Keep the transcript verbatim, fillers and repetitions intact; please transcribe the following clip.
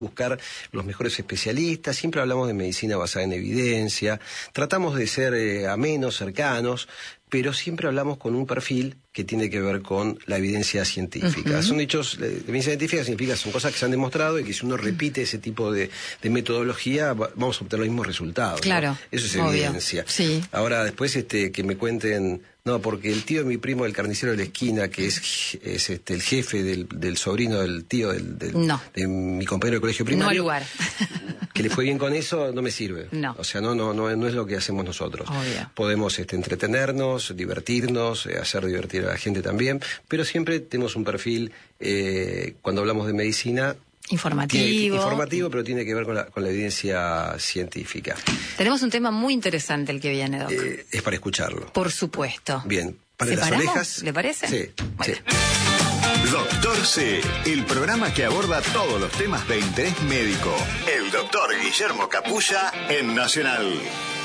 buscar los mejores especialistas, siempre hablamos de medicina basada en evidencia, tratamos de ser eh, amenos, cercanos, pero siempre hablamos con un perfil que tiene que ver con la evidencia científica. Uh-huh. Son hechos, la evidencia científica significa, son cosas que se han demostrado y que si uno repite ese tipo de, de metodología, vamos a obtener los mismos resultados. Claro. ¿No? Eso es Obvio. Evidencia. Sí. Ahora, después este, que me cuenten... No, porque el tío de mi primo, el carnicero de la esquina, que es, es este, el jefe del, del sobrino del tío del, del, no. de mi compañero de colegio primario. No al lugar. Que le fue bien con eso, no me sirve. No. O sea, no, no, no, no es lo que hacemos nosotros. Obvio. Podemos este, entretenernos, divertirnos, eh, hacer divertir a la gente también, pero siempre tenemos un perfil, eh, cuando hablamos de medicina... Informativo. Tiene, informativo, pero tiene que ver con la, con la evidencia científica. Tenemos un tema muy interesante el que viene, Doc. Eh, es para escucharlo. Por supuesto. Bien. Para las ¿Separamos? orejas. ¿Le parece? Sí. Bueno. Sí. Doctor C, el programa que aborda todos los temas de interés médico. El doctor Guillermo Capulla en Nacional.